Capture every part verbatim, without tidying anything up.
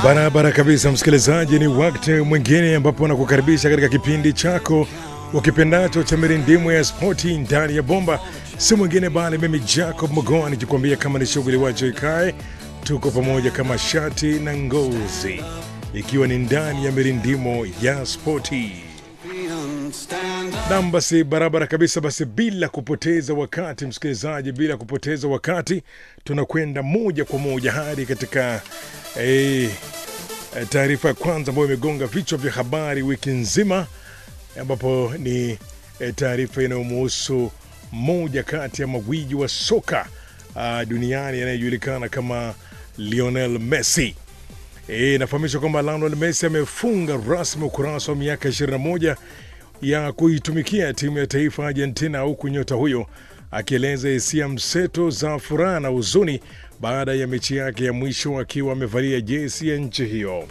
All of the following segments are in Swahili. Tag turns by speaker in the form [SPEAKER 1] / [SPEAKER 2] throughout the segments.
[SPEAKER 1] Barabara kabisa msikilizaji, ni wakati mwingine ambapo nakukaribisha katika kipindi chako ukipendacho cha mirindimu ya spoti ndani ya bomba. Si mwingine bali mimi Jacob Mogoa nikikwambia kama ni shughuli wacho ikae, tuko pamoja kama shati na ngozi, ikiwa ni ndani ya mirindimu ya spoti. Nam basi barabara kabisa, basi bila kupoteza wakati msikilizaji, bila kupoteza wakati tunakwenda moja kwa moja hadi katika eh, taarifa ya kwanza ambayo imegonga vichwa vya habari wiki nzima, ambapo ni eh, taarifa inayomhusu moja kati ya magwiji wa soka uh, duniani anayejulikana kama Lionel Messi. Eh, nafahamishwa kwamba Lionel Messi amefunga rasmi ukurasa wa miaka ishirini na moja ya kuitumikia timu ya taifa Argentina, huku nyota huyo akieleza hisia mseto za furaha na huzuni baada ya mechi yake ya mwisho akiwa amevalia jezi ya nchi hiyo.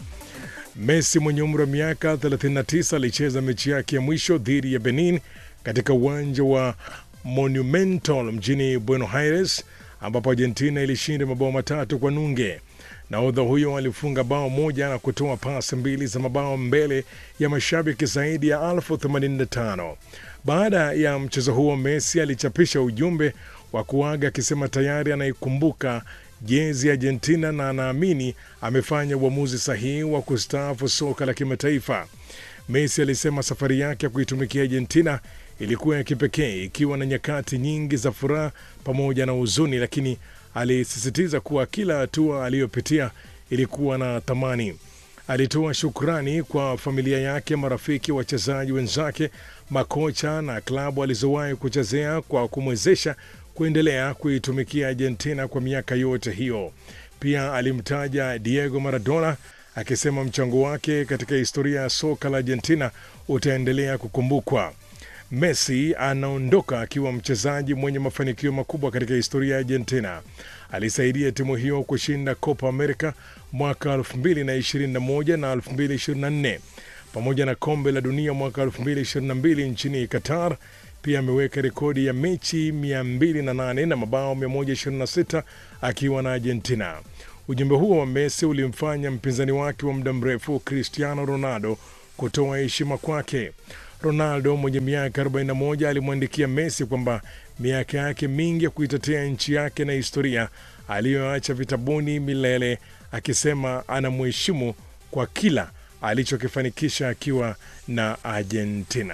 [SPEAKER 1] Messi mwenye umri wa miaka thelathini na tisa alicheza mechi yake ya mwisho dhidi ya Benin katika uwanja wa Monumental mjini Buenos Aires, ambapo Argentina ilishinda mabao matatu kwa nunge. Nahodha huyo alifunga bao moja na kutoa pasi mbili za mabao mbele ya mashabiki zaidi ya elfu themanini na tano. Baada ya mchezo huo, Messi alichapisha ujumbe wa kuaga akisema tayari anaikumbuka jezi ya Argentina na anaamini amefanya uamuzi sahihi wa kustaafu soka la kimataifa. Messi alisema safari yake ya kuitumikia Argentina ilikuwa ya kipekee, ikiwa na nyakati nyingi za furaha pamoja na huzuni, lakini alisisitiza kuwa kila hatua aliyopitia ilikuwa na thamani. Alitoa shukrani kwa familia yake, marafiki, wachezaji wenzake, makocha na klabu alizowahi kuchezea kwa kumwezesha kuendelea kuitumikia Argentina kwa miaka yote hiyo. Pia alimtaja Diego Maradona akisema mchango wake katika historia ya soka la Argentina utaendelea kukumbukwa. Messi anaondoka akiwa mchezaji mwenye mafanikio makubwa katika historia ya Argentina. Alisaidia timu hiyo kushinda Copa America mwaka elfu mbili ishirini na moja na elfu mbili ishirini na nne pamoja na kombe la dunia mwaka elfu mbili ishirini na mbili nchini Qatar. Pia ameweka rekodi ya mechi mia mbili na nane na mabao mia moja ishirini na sita akiwa na Argentina. Ujumbe huo wa Messi ulimfanya mpinzani wake wa muda mrefu Cristiano Ronaldo kutoa heshima kwake. Ronaldo mwenye miaka arobaini na moja alimwandikia Messi kwamba miaka yake mingi ya kuitetea nchi yake na historia aliyoacha vitabuni milele, akisema anamheshimu kwa kila alichokifanikisha akiwa na Argentina.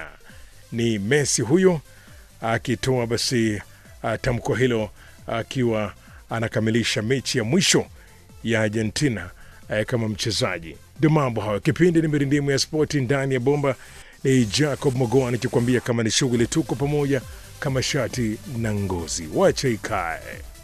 [SPEAKER 1] Ni Messi huyo akitoa basi tamko hilo akiwa anakamilisha mechi ya mwisho ya Argentina kama mchezaji. Ndio mambo hayo. Kipindi ni mirindimu ya spoti ndani ya bomba. Ni Jacob Mogoa nikikwambia kama ni shughuli, tuko pamoja kama shati na ngozi, wacha ikae.